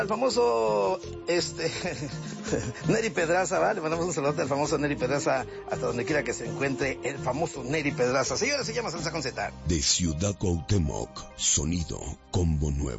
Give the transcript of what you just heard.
Al famoso, Neri Pedraza, ¿vale? Le mandamos un saludo al famoso Neri Pedraza, hasta donde quiera que se encuentre el famoso Neri Pedraza. Señores, se llama Salsa con Z. De Ciudad Cuauhtémoc, sonido Combo Nuevo.